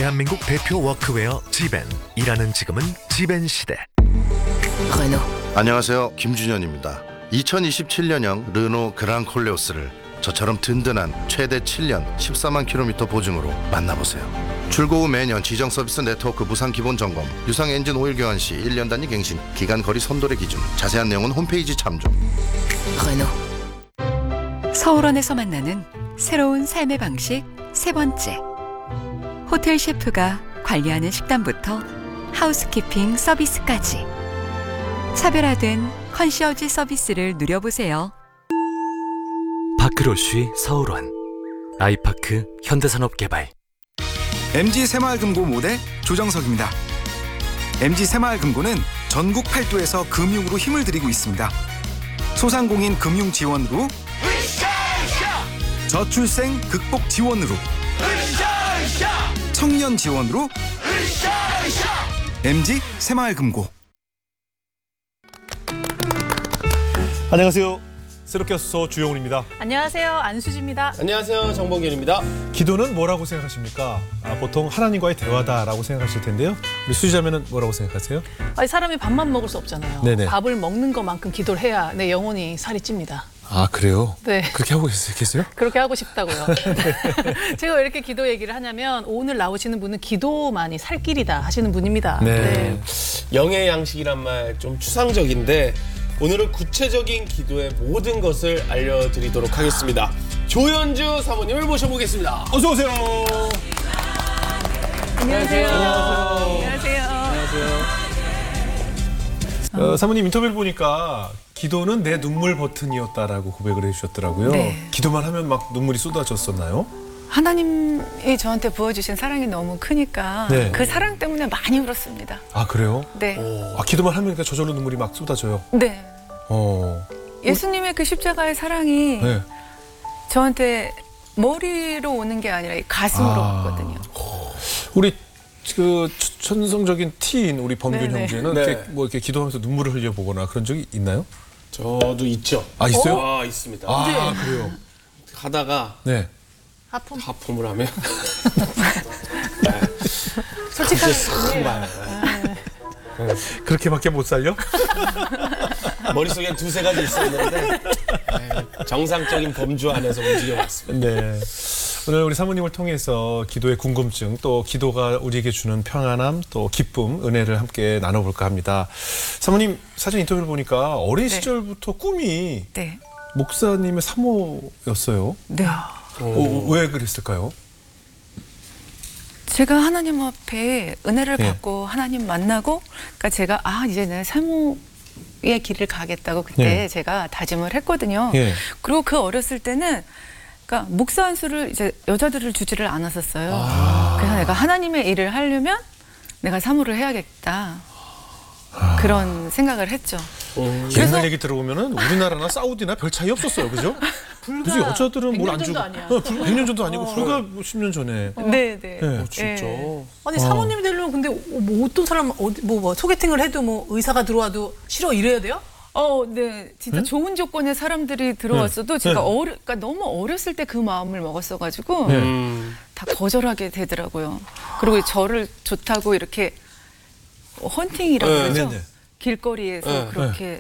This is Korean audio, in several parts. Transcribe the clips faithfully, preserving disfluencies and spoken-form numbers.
대한민국 대표 워크웨어 지벤. 일하는 지금은 지벤 시대. 르노. 안녕하세요, 김준현입니다. 이천이십칠년형 르노 그랑 콜레오스를 저처럼 든든한 최대 칠 년 십사만 킬로미터 보증으로 만나보세요. 출고 후 매년 지정 서비스 네트워크 무상 기본 점검, 유상 엔진 오일 교환 시 일 년 단위 갱신, 기간 거리 선도의 기준, 자세한 내용은 홈페이지 참조. 르노. 서울원에서 만나는 새로운 삶의 방식 세 번째. 호텔 셰프가 관리하는 식단부터 하우스키핑 서비스까지 차별화된 컨시어지 서비스를 누려보세요. 파크로쉬 서울원, 아이파크 현대산업개발. 엠지 새마을금고 모대 조정석입니다. 엠지 새마을금고는 전국 팔도에서 금융으로 힘을 들이고 있습니다. 소상공인 금융 지원으로, 저출생 극복 지원으로, 청년 지원으로, 엠지 새마을금고. 안녕하세요. 새롭게 와서 주영훈입니다. 안녕하세요. 안수지입니다. 안녕하세요. 정봉균입니다. 기도는 뭐라고 생각하십니까? 아, 보통 하나님과의 대화다라고 생각하실 텐데요. 우리 수지자매는 뭐라고 생각하세요? 아니, 사람이 밥만 먹을 수 없잖아요. 네네. 밥을 먹는 것만큼 기도를 해야 내 영혼이 살이 찝니다. 아, 그래요? 네. 그렇게 하고 계세요? 그렇게 하고 싶다고요. 제가 왜 이렇게 기도 얘기를 하냐면 오늘 나오시는 분은 기도만이 살 길이다 하시는 분입니다. 네. 네. 영의 양식이란 말 좀 추상적인데 오늘은 구체적인 기도의 모든 것을 알려드리도록 하겠습니다. 조연주 사모님을 모셔보겠습니다. 어서 오세요. 안녕하세요. 안녕하세요. 안녕하세요. 어, 사모님 인터뷰를 보니까 기도는 내 눈물 버튼이었다라고 고백을 해주셨더라고요. 네. 기도만 하면 막 눈물이 쏟아졌었나요? 하나님이 저한테 부어주신 사랑이 너무 크니까 네. 그 사랑 때문에 많이 울었습니다. 아, 그래요? 네. 아, 기도만 하면 그러니까 저절로 눈물이 막 쏟아져요. 네. 어. 예수님의 그 십자가의 사랑이 네. 저한테 머리로 오는 게 아니라 가슴으로 아. 왔거든요. 우리 그 천성적인 티인 우리 범균 네네. 형제는 네. 이렇게 뭐 이렇게 기도하면서 눈물을 흘려보거나 그런 적이 있나요? 저도 있죠. 아, 있어요? 아, 있습니다. 아, 그래요? 하다가 네. 하품. 하품을 하면 솔직하게. 그렇게밖에 못 살려? 머릿속에 두세 가지 있었는데 정상적인 범주 안에서 움직여왔습니다. 네. 오늘 우리 사모님을 통해서 기도의 궁금증, 또 기도가 우리에게 주는 평안함, 또 기쁨, 은혜를 함께 나눠볼까 합니다. 사모님 사전 인터뷰를 보니까 어린 네. 시절부터 꿈이 네. 목사님의 사모였어요. 네. 어, 왜 그랬을까요? 제가 하나님 앞에 은혜를 네. 받고 하나님 만나고, 그러니까 제가 아 이제 내 사모의 길을 가겠다고 그때 네. 제가 다짐을 했거든요. 예. 그리고 그 어렸을 때는 그러니까 목사 한 수를 이제 여자들을 주지를 않았었어요. 아. 그래서 내가 하나님의 일을 하려면 내가 사모를 해야겠다. 아. 그런 생각을 했죠. 옛날 얘기 들어보면은 우리나라나 사우디나 별 차이 없었어요, 그죠? 그지 여자들은 뭘 안 백 년 주고, 전도 아니야. 어, 불- 백 년 전도 아니고 불과 뭐 십 년 전에. 네, 네. 네. 진짜. 예. 아니 사모님이 되려면 근데 뭐 어떤 사람 어디 뭐, 뭐 소개팅을 해도 뭐 의사가 들어와도 싫어 이래야 돼요? 어, 네. 진짜 네? 좋은 조건의 사람들이 들어왔어도 제가 네. 어려, 그러니까 너무 어렸을 때 그 마음을 먹었어가지고 네. 음. 다 거절하게 되더라고요. 그리고 저를 좋다고 이렇게 헌팅이라고 네. 그러죠. 네네. 길거리에서 네. 그렇게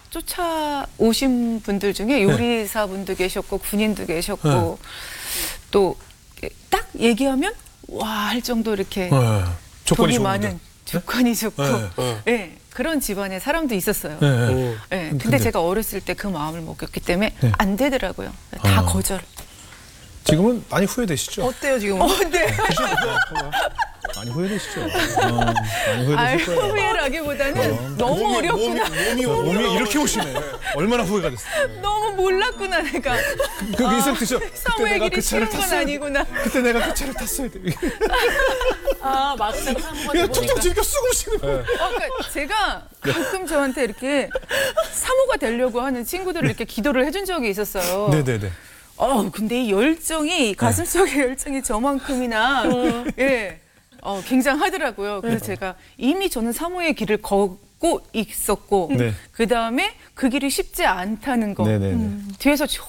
쫓아오신 분들 중에 요리사 분도 계셨고 군인도 계셨고 네. 또 딱 얘기하면 와 할 정도 이렇게 네. 조건이 돈이 좋은 많은 분들. 조건이 좋고 네. 네. 예, 그런 집안의 사람도 있었어요. 네. 네. 오. 예, 근데, 근데- 제가 어렸을 때 그 마음을 먹였기 때문에 네. 안 되더라고요. 다 아. 거절. 지금은 많이 후회되시죠? 어때요 지금? 어, 네. 많이 후회되시죠? 어, 많이 아, 후회되실 거예요. 후회라기보다는 너무 몸이, 어렵구나. 몸이, 몸이, 몸이 이렇게 오시네. 얼마나 후회가 됐어요. 너무 몰랐구나 내가. 그 인생 드죠. 그때 사모의 내가 길이 그 차를 쉬운 건 탔어야 돼. 아니구나. 그때 내가 그 차를 탔어야 돼. 아 막상 사모가 그냥 되보니까 툭툭 즐겨 쓰고 오시는 거예요. 어, 그러니까 제가 가끔 저한테 이렇게 사모가 되려고 하는 친구들을 이렇게 기도를 해준 적이 있었어요. 네네네. 어, 근데 이 열정이 가슴 속의 열정이 저만큼이나 예, 어, 굉장하더라고요. 그래서 제가 이미 저는 사모의 길을 걷고 있었고 네. 그 다음에 그 길이 쉽지 않다는 거 네네네. 음, 뒤에서